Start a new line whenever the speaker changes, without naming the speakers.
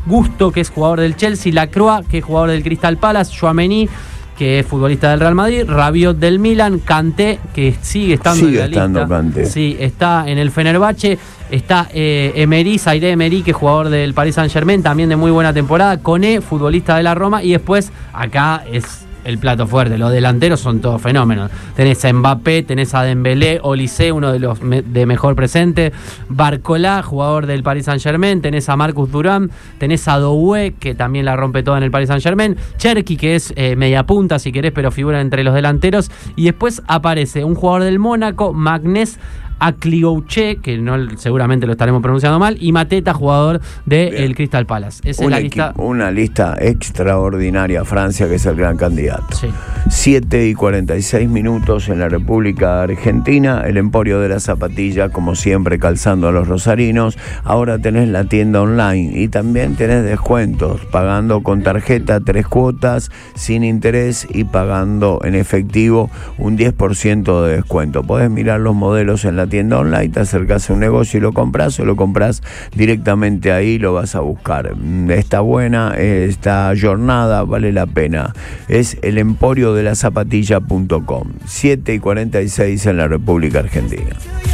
Gusto, que es jugador del Chelsea, Lacroix, que es jugador del Crystal Palace, Tchouaméni, que es futbolista del Real Madrid, Rabiot del Milan, Kanté, que sigue estando en la lista.
Kanté.
Sí, está en el Fenerbahce, está Zaire Emery, que es jugador del Paris Saint-Germain, también de muy buena temporada, Koné, futbolista de la Roma, y después acá es el plato fuerte, los delanteros son todos fenómenos. Tenés a Mbappé, tenés a Dembélé, Olise, uno de los de mejor presente, Barcola, jugador del Paris Saint-Germain, tenés a Marcus Thuram, tenés a Doué, que también la rompe toda en el Paris Saint-Germain, Cherki, que es media punta si querés, pero figura entre los delanteros, y después aparece un jugador del Mónaco, Magnès Akliouche, que no, seguramente lo estaremos pronunciando mal, y Mateta, jugador del Crystal Palace. Esa es la lista.
Una lista extraordinaria. Francia, que es el gran candidato.
Sí.
7:46 en la República Argentina. El Emporio de la Zapatilla, como siempre, calzando a los rosarinos. Ahora tenés la tienda online y también tenés descuentos, pagando con tarjeta 3 cuotas sin interés y pagando en efectivo un 10% de descuento. Podés mirar los modelos en la tienda online, te acercás a un negocio y lo compras, o lo compras directamente ahí, lo vas a buscar. Está buena esta jornada, vale la pena. Es el emporio de la zapatilla.com. 7:46 en la República Argentina.